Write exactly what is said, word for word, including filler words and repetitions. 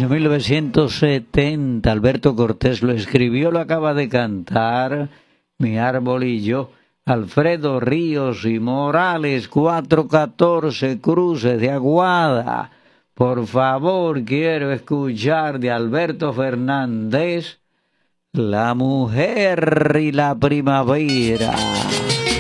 año mil novecientos setenta, Alberto Cortés lo escribió, lo acaba de cantar Mi árbol y yo. Alfredo Ríos y Morales, cuatro catorce, Cruces de Aguada. Por favor, quiero escuchar de Alberto Fernández, La mujer y la primavera.